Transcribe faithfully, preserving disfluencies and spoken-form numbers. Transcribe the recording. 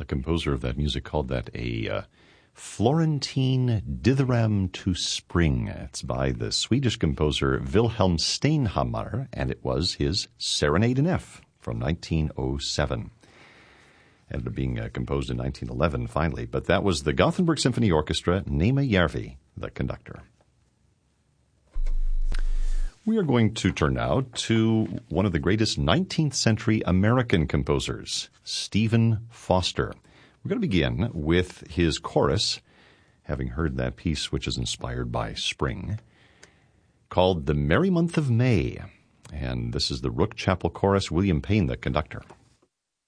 the composer of that music called that a uh, Florentine Dithyramb to Spring. It's by the Swedish composer Wilhelm Steinhammar, and it was his Serenade in F from nineteen oh seven. Ended up being uh, composed in nineteen eleven, finally. But that was the Gothenburg Symphony Orchestra, Nema Järvi, the conductor. We are going to turn now to one of the greatest nineteenth century American composers, Stephen Foster. We're going to begin with his chorus, having heard that piece which is inspired by spring, called The Merry Month of May. And this is the Rook Chapel Chorus, William Payne, the conductor.